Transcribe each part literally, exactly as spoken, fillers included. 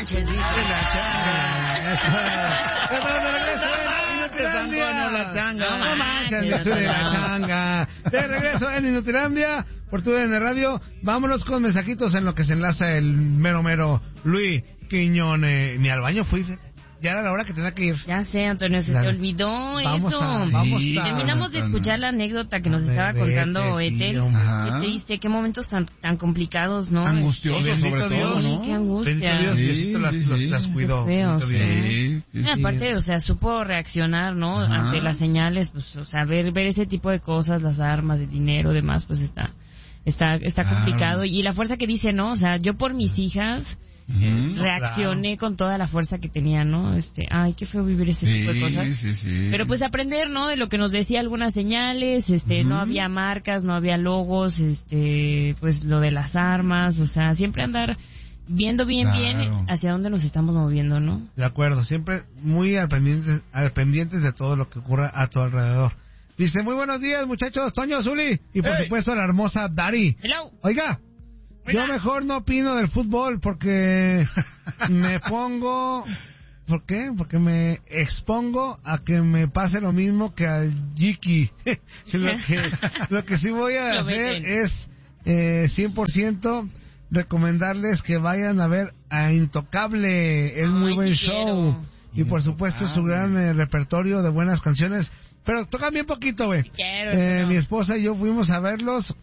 manches, viste la changa. Estamos de regreso en Inutilandia. La changa. No manches, yo soy de la changa. De regreso en Inutilandia, por tu D N Radio. Vámonos con mensajitos en lo que se enlaza el mero mero Luis Quiñones. Ni al baño fui. Ya era la hora que tenía que ir. Ya sé, Antonio, se Dale. te olvidó Vamos eso. a, vamos Sí. a... Terminamos de escuchar la anécdota que nos Vete, estaba contando vete, Ethel. tío. Ajá. Qué triste, qué momentos tan tan complicados, ¿no? Angustioso, Bendito sobre todo, Dios. ¿no? Qué angustia. Bendito Dios, Sí, Diosito las, sí, los- sí. las cuidó. Qué feo, Bendito Dios. Sí, sí, Y sí. aparte, o sea, supo reaccionar, ¿no? Ajá. Ante las señales, pues, o sea, ver, ver ese tipo de cosas, las armas, el dinero, demás, pues está, está, está Claro. complicado. Y la fuerza que dice, ¿no? O sea, yo por mis hijas Ujú. reaccioné con toda la fuerza que tenía, ¿no? Este, ay, qué feo vivir ese tipo de cosas. Sí, sí, sí. Pero pues aprender, ¿no? De lo que nos decía algunas señales, este, no Ujú. había marcas, no había logos, este, pues lo de las armas, o sea, siempre andar viendo bien, Claro. bien hacia dónde nos estamos moviendo, ¿no? De acuerdo, siempre muy al pendientes, al pendientes de todo lo que ocurra a tu alrededor. Dice, muy buenos días, muchachos, Toño, Zuli, y por Hey. supuesto la hermosa Dari. Hello. Oiga, yo mejor no opino del fútbol porque me pongo... ¿Por qué? Porque me expongo a que me pase lo mismo que al Yiki. lo, que, lo que sí voy a Lo hacer meten. es eh, cien por ciento recomendarles que vayan a ver a Intocable. Es muy Ay, buen sí show. quiero. Y por supuesto su gran eh, repertorio de buenas canciones. Pero toca bien poquito, güey. Quiero, Eh, no. mi esposa y yo fuimos a verlos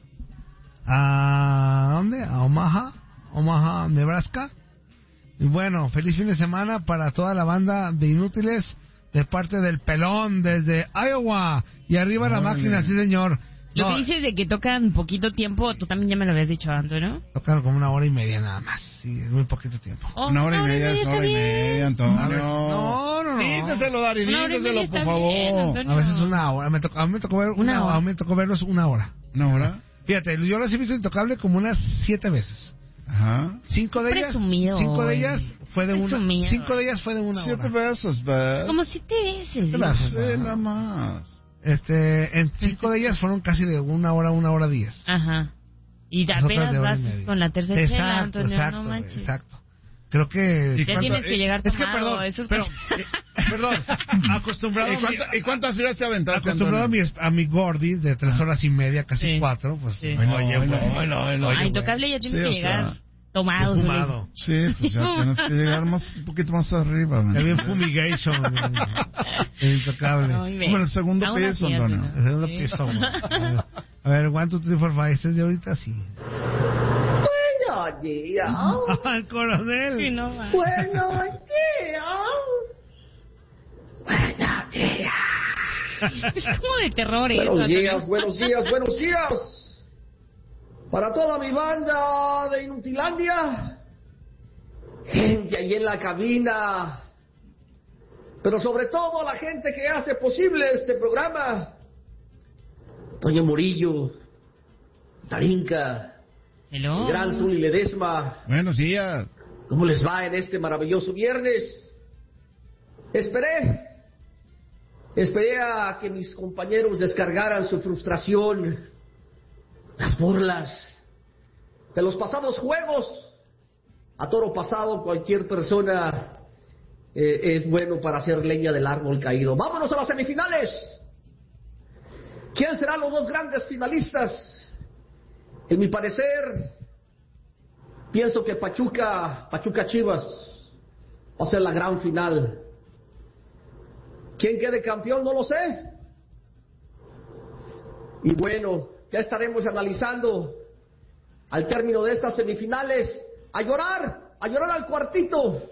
a... ¿Dónde? A Omaha. Omaha, Nebraska. Y bueno, feliz fin de semana para toda la banda de Inútiles de parte del Pelón desde Iowa. Y arriba la Órale. máquina, sí señor. Lo No, que dices de que tocan poquito tiempo, tú también ya me lo habías dicho, Antonio. tocan como una hora y media nada más. Sí, es muy poquito tiempo. Oh, Una hora y media, es está una hora y bien. media, A Antonio. veces- no, no, no. Díceselo, Dari, Una hora y media díceselo, está por bien, favor. Antonio. A veces una hora. Me tocó, a mí me tocó ver una, Una hora. a mí me tocó verlos una hora. ¿Una hora? Fíjate, yo los he visto Intocable como unas siete veces. Ajá. Cinco de ellas, Presumido, cinco de eh. ellas fue de una, Presumido. cinco de ellas fue de una Siete hora. veces, ¿ves? Como siete veces. Te digo. la fe, nada más. Este, en cinco de ellas fueron casi de una hora, una hora diez. Ajá. Y Las otras apenas de hora vas y media. con la tercera Exacto, chela, Antonio, exacto, no güey, manches. exacto. Creo que... ¿Y Ya cuánto- tienes que llegar Es que, tomado, perdón, eso es pero, que- eh, perdón, acostumbrado, ¿Y, cuánto- ¿Y cuántas horas te aventaste, acostumbrado a mi, Antonio? a mi Gordy de tres horas y media, casi Sí. cuatro, pues, Sí. Bueno, oye, bueno, güey, bueno, bueno. oye, A Intocable ya tienes Sí, que o llegar sea, tomado. bien Zuli. fumado, Sí, pues ya tienes que llegar más, un poquito más arriba. ¿me ya bien entiendes? fumigation, güey, el Intocable. Ay, ve. Como en el segundo Aún piso, así, Antonio. El segundo Sí. piso, güey. A ver, one, two, three, four, five, este es de ahorita, sí. Buenos días. ¡Al coronel! Sí, no, va. Buenos días. Buenos días. Es como de terror, ¿eh? Buenos Antonio. días, buenos días, buenos días. Para toda mi banda de Inutilandia. Gente ahí en la cabina. Pero sobre todo la gente que hace posible este programa. Toño Murillo, Tarinka, Hello. el gran Zuli Ledesma. Buenos días. ¿Cómo les va en este maravilloso viernes? Esperé, esperé a que mis compañeros descargaran su frustración, las burlas de los pasados juegos. A toro pasado, cualquier persona eh, es bueno para hacer leña del árbol caído. Vámonos a las semifinales. ¿Quién serán los dos grandes finalistas? En mi parecer, pienso que Pachuca, Pachuca Chivas, va a ser la gran final. ¿Quién quede campeón? No lo sé. Y bueno, ya estaremos analizando al término de estas semifinales, a llorar, a llorar al cuartito.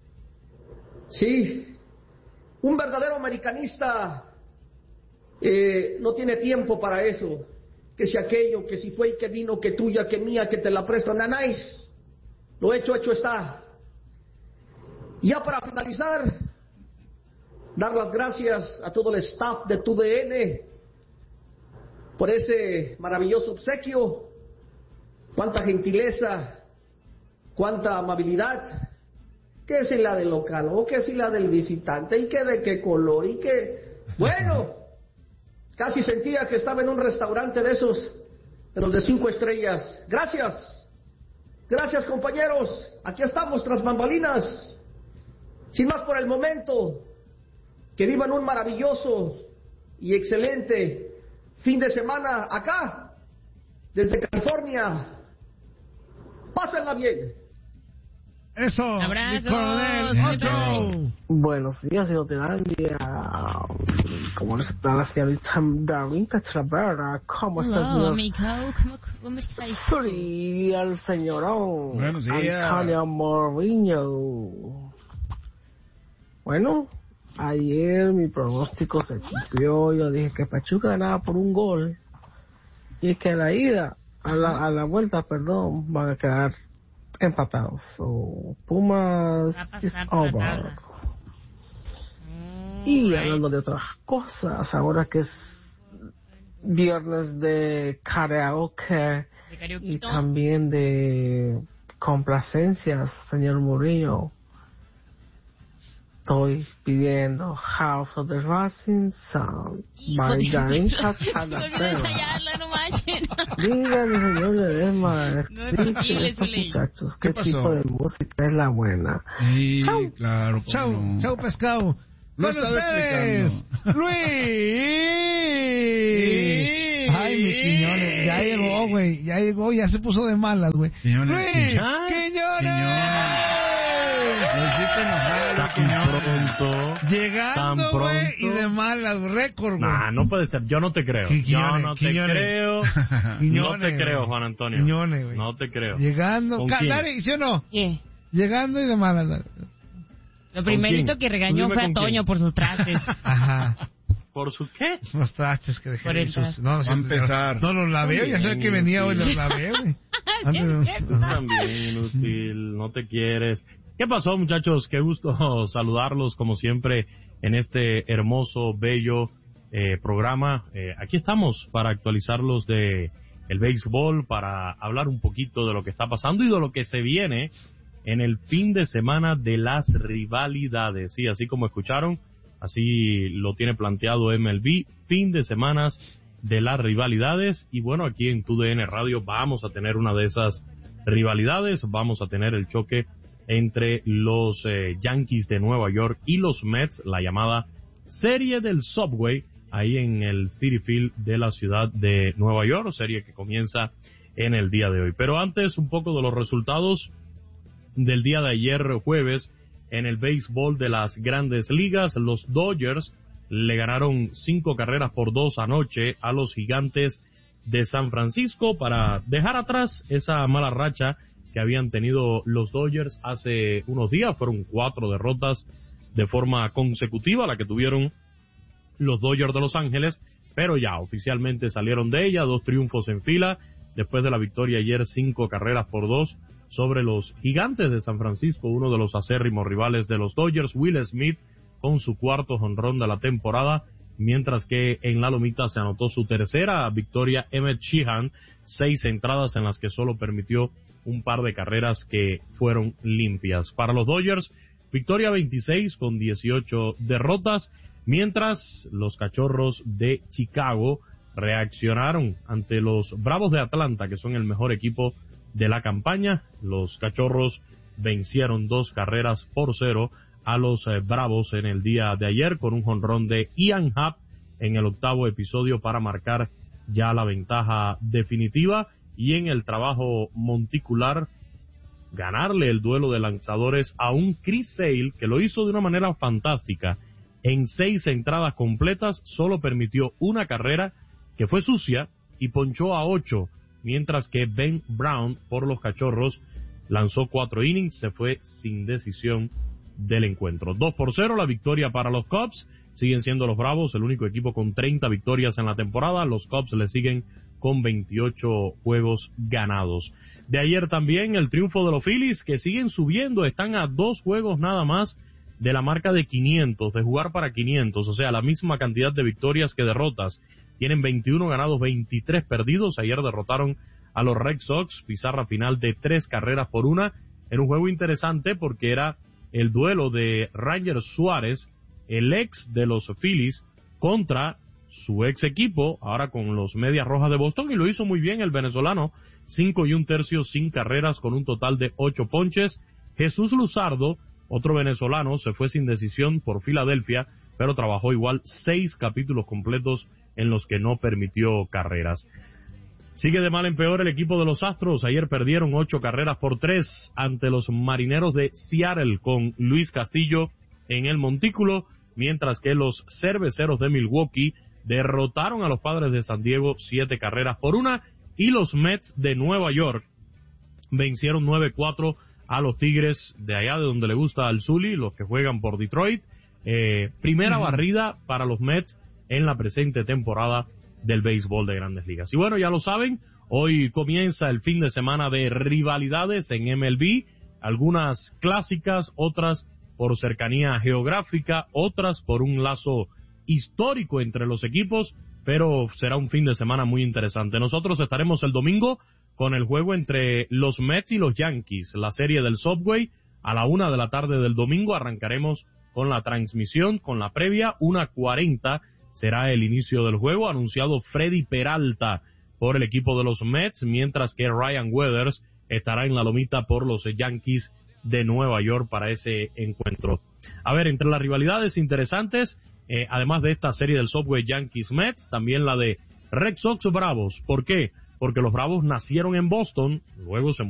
Sí, un verdadero americanista eh, no tiene tiempo para eso. Que si aquello, que si fue y que vino, que tuya, que mía, que te la presto, nanáis. Lo hecho, hecho está. Y ya para finalizar, dar las gracias a todo el staff de tu D N por ese maravilloso obsequio. Cuánta gentileza, cuánta amabilidad. ¿Qué es la del local? ¿O qué es la del visitante? ¿Y qué de qué color? ¿Y qué? Bueno, casi sentía que estaba en un restaurante de esos, de los de cinco estrellas. Gracias. Gracias, compañeros. aquí estamos tras bambalinas. Sin más por el momento, que vivan un maravilloso y excelente fin de semana acá, desde California. Pásenla bien. Eso, Abrazos, mi coronel Ocho. Buenos días, señor Tirandia. ¿Cómo está la señorita Darwin Castravera? ¿Cómo está el Hello, señor? amigo. ¿Cómo, cómo estáis? Sí, el señorón. Buenos días. Antonio Mourinho. Bueno, ayer mi pronóstico se cumplió. Yo dije que Pachuca ganaba por un gol. Y que a la ida, a la, a la vuelta, perdón, van a quedar empatados. So, Pumas is over. Y hablando de otras cosas, ahora que es viernes de karaoke y también de complacencias, señor Murillo, estoy pidiendo House of the Rising Sun by Darín Castaneda. Díganle, señor Ledesma, expliquen a estos muchachos qué, ¿Qué pasó? tipo de música es la buena. Sí, Chau. claro. cómo Chau, no. chau pescado. Lo Con estaba ustedes, explicando. Luis. Ay, mi Quiñones, ya llegó, güey, ya llegó, ya se puso de malas, güey. Quiñones. Luis, Quiñones. Quiñones. Lo hiciste enojar, Quiñones. Pronto. Llegando, Tan güey, pronto. y de malas, récord, güey. Nah, no puede ser. Yo no te creo. Qui- Yo Quiñones, no te Quiñones. creo. No Quiñones, te creo, güey. Juan Antonio. Quiñones, güey. No te creo. Llegando, ¿Con Ca- quién? Dari, ¿sí o no? ¿Qué? Llegando y de malas, Dari. Lo primerito quién? que regañó Dime fue a con Toño quién. por sus trastes. Ajá. ¿Por su qué? Los trastes que dejé. Por el sus- traste. No, Va a empezar. No, los lavé, ya sabes que venía hoy, los lavé, güey. Antes- Tú también, inútil. No te quieres. ¿Qué pasó, muchachos? Qué gusto saludarlos, como siempre, en este hermoso, bello eh, programa. Eh, aquí estamos para actualizarlos de el béisbol, para hablar un poquito de lo que está pasando y de lo que se viene en el fin de semana de las rivalidades. Sí, así como escucharon, así lo tiene planteado M L B, fin de semanas de las rivalidades. Y bueno, aquí en T U D N Radio vamos a tener una de esas rivalidades, vamos a tener el choque entre los eh, Yankees de Nueva York y los Mets, la llamada Serie del Subway, ahí en el Citi Field de la ciudad de Nueva York, serie que comienza en el día de hoy. Pero antes, un poco de los resultados del día de ayer jueves en el béisbol de las Grandes Ligas. Los Dodgers le ganaron cinco carreras por dos anoche a los Gigantes de San Francisco para dejar atrás esa mala racha que habían tenido los Dodgers hace unos días. Fueron cuatro derrotas de forma consecutiva la que tuvieron los Dodgers de Los Ángeles, pero ya oficialmente salieron de ella, dos triunfos en fila después de la victoria ayer, cinco carreras por dos sobre los Gigantes de San Francisco, uno de los acérrimos rivales de los Dodgers. Will Smith con su cuarto jonrón de la temporada, mientras que en la lomita se anotó su tercera victoria Emmett Sheehan, seis entradas en las que solo permitió un par de carreras que fueron limpias. Para los Dodgers, victoria veintiséis con dieciocho derrotas, mientras los Cachorros de Chicago reaccionaron ante los Bravos de Atlanta, que son el mejor equipo de la campaña. Los Cachorros vencieron dos carreras por cero a los eh, Bravos en el día de ayer con un jonrón de Ian Happ en el octavo episodio para marcar ya la ventaja definitiva, y en el trabajo monticular ganarle el duelo de lanzadores a un Chris Sale que lo hizo de una manera fantástica. En seis entradas completas solo permitió una carrera que fue sucia y ponchó a ocho, mientras que Ben Brown por los Cachorros lanzó cuatro innings, se fue sin decisión del encuentro. Dos por cero la victoria para los Cubs. Siguen siendo los Bravos el único equipo con treinta victorias en la temporada. Los Cubs le siguen con veintiocho juegos ganados. De ayer también el triunfo de los Phillies, que siguen subiendo, están a dos juegos nada más de la marca de quinientos, de jugar para quinientos, o sea, la misma cantidad de victorias que derrotas. Tienen veintiuno ganados, veintitrés perdidos. Ayer derrotaron a los Red Sox, pizarra final de tres carreras por una, en un juego interesante porque era el duelo de Ranger Suárez, el ex de los Phillies, contra su ex equipo, ahora con los Medias Rojas de Boston, y lo hizo muy bien el venezolano, cinco y un tercio sin carreras con un total de ocho ponches. Jesús Luzardo, otro venezolano, se fue sin decisión por Filadelfia, pero trabajó igual seis capítulos completos en los que no permitió carreras. Sigue de mal en peor el equipo de los Astros. Ayer perdieron ocho carreras por tres ante los Marineros de Seattle con Luis Castillo en el montículo, mientras que los Cerveceros de Milwaukee derrotaron a los Padres de San Diego siete carreras por una, y los Mets de Nueva York vencieron nueve cuatro a los Tigres de allá de donde le gusta al Zuli, los que juegan por Detroit. Eh, primera uh-huh. barrida para los Mets en la presente temporada del béisbol de Grandes Ligas. Y bueno, ya lo saben, hoy comienza el fin de semana de rivalidades en M L B, algunas clásicas, otras por cercanía geográfica, otras por un lazo histórico entre los equipos, pero será un fin de semana muy interesante. Nosotros estaremos el domingo con el juego entre los Mets y los Yankees, la serie del Subway, a la una de la tarde del domingo. Arrancaremos con la transmisión, con la previa, una cuarenta será el inicio del juego, anunciado Freddy Peralta por el equipo de los Mets, mientras que Ryan Weathers estará en la lomita por los Yankees de Nueva York para ese encuentro. A ver, entre las rivalidades interesantes, eh, además de esta serie del Subway Yankees-Mets, también la de Red Sox-Bravos. ¿Por qué? Porque los Bravos nacieron en Boston, luego se